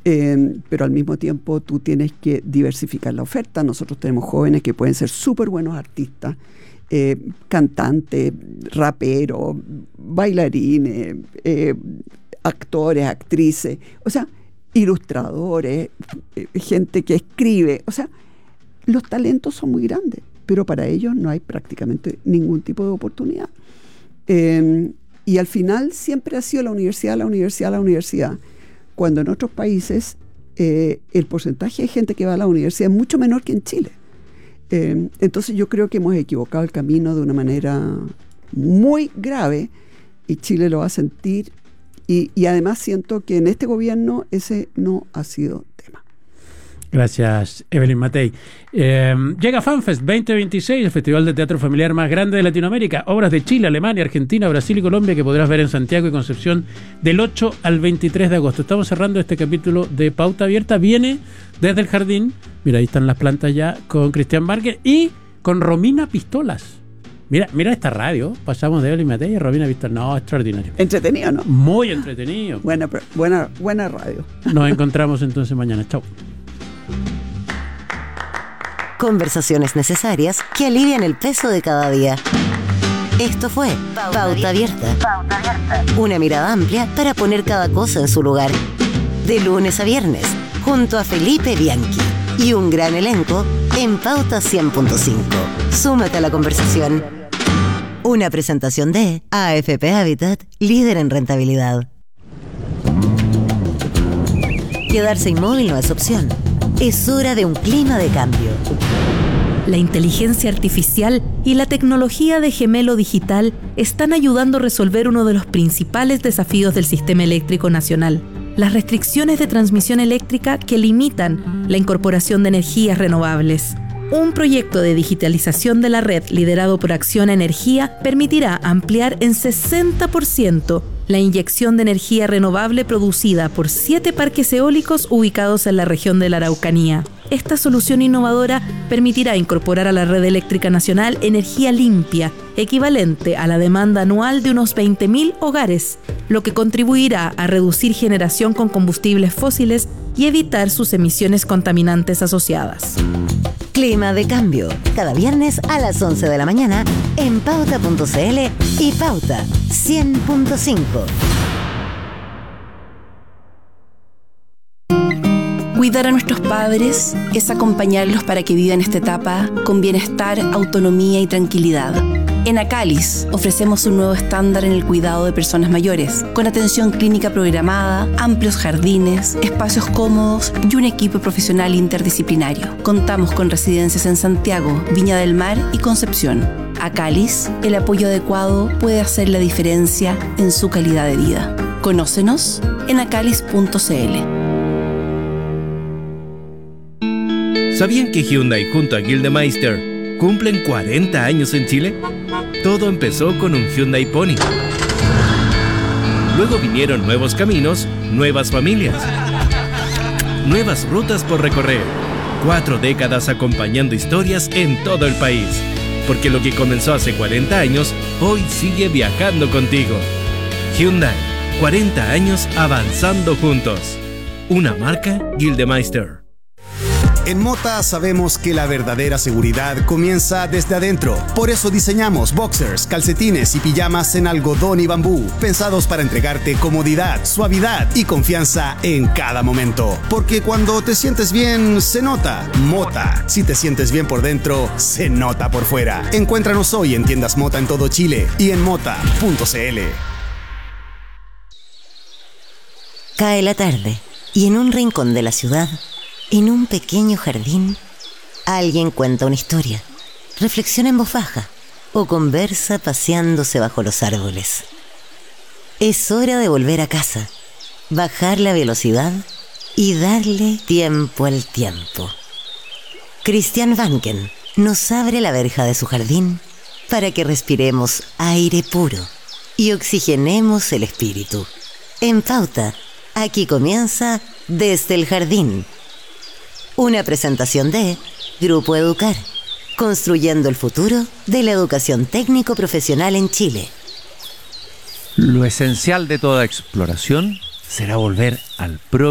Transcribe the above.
pero al mismo tiempo tú tienes que diversificar la oferta. Nosotros tenemos jóvenes que pueden ser súper buenos artistas, cantantes, raperos, bailarines, actores, actrices, o sea, ilustradores, gente que escribe. O sea, los talentos son muy grandes, pero para ellos no hay prácticamente ningún tipo de oportunidad. Y al final siempre ha sido la universidad, cuando en otros países el porcentaje de gente que va a la universidad es mucho menor que en Chile. Entonces yo creo que hemos equivocado el camino de una manera muy grave y Chile lo va a sentir y además siento que en este gobierno ese no ha sido tema. Gracias, Evelyn Matei. Llega FanFest 2026, el festival de teatro familiar más grande de Latinoamérica. Obras de Chile, Alemania, Argentina, Brasil y Colombia que podrás ver en Santiago y Concepción del 8 al 23 de agosto. Estamos cerrando este capítulo de Pauta Abierta. Viene desde el jardín, mira, ahí están las plantas ya, con Cristian Márquez y con Romina Pistolas. Mira esta radio, pasamos de Evelyn Matei a Romina Pistolas. No, extraordinario. ¿Entretenido, no? Muy entretenido. Buena radio. Nos encontramos entonces mañana. Chao. Conversaciones necesarias que alivian el peso de cada día. Esto fue Pauta Abierta. Una mirada amplia para poner cada cosa en su lugar. De lunes a viernes, junto a Felipe Bianchi y un gran elenco en Pauta 100.5. Súmate a la conversación. Una presentación de AFP Habitat, líder en rentabilidad. Quedarse inmóvil no es opción. Es hora de un clima de cambio. La inteligencia artificial y la tecnología de gemelo digital están ayudando a resolver uno de los principales desafíos del sistema eléctrico nacional: las restricciones de transmisión eléctrica que limitan la incorporación de energías renovables. Un proyecto de digitalización de la red liderado por Acciona Energía permitirá ampliar en 60% la inyección de energía renovable producida por 7 parques eólicos ubicados en la región de la Araucanía. Esta solución innovadora permitirá incorporar a la red eléctrica nacional energía limpia, equivalente a la demanda anual de unos 20.000 hogares, lo que contribuirá a reducir generación con combustibles fósiles y evitar sus emisiones contaminantes asociadas. Clima de cambio, cada viernes a las 11 de la mañana en Pauta.cl y Pauta 100.5. Cuidar a nuestros padres es acompañarlos para que vivan esta etapa con bienestar, autonomía y tranquilidad. En Acalis ofrecemos un nuevo estándar en el cuidado de personas mayores, con atención clínica programada, amplios jardines, espacios cómodos y un equipo profesional interdisciplinario. Contamos con residencias en Santiago, Viña del Mar y Concepción. Acalis, el apoyo adecuado puede hacer la diferencia en su calidad de vida. Conócenos en acalis.cl. ¿Sabían que Hyundai junto a Gildemeister cumplen 40 años en Chile? Todo empezó con un Hyundai Pony. Luego vinieron nuevos caminos, nuevas familias, nuevas rutas por recorrer. 4 décadas acompañando historias en todo el país. Porque lo que comenzó hace 40 años, hoy sigue viajando contigo. Hyundai, 40 años avanzando juntos. Una marca Gildemeister. En Mota sabemos que la verdadera seguridad comienza desde adentro. Por eso diseñamos boxers, calcetines y pijamas en algodón y bambú, pensados para entregarte comodidad, suavidad y confianza en cada momento. Porque cuando te sientes bien, se nota. Mota. Si te sientes bien por dentro, se nota por fuera. Encuéntranos hoy en tiendas Mota en todo Chile y en mota.cl. Cae la tarde y en un rincón de la ciudad, en un pequeño jardín, alguien cuenta una historia, reflexiona en voz baja o conversa paseándose bajo los árboles. Es hora de volver a casa, bajar la velocidad y darle tiempo al tiempo. Christian Vanken nos abre la verja de su jardín para que respiremos aire puro y oxigenemos el espíritu. En Pauta, aquí comienza Desde el Jardín. Una presentación de Grupo Educar, construyendo el futuro de la educación técnico-profesional en Chile. Lo esencial de toda exploración será volver al propio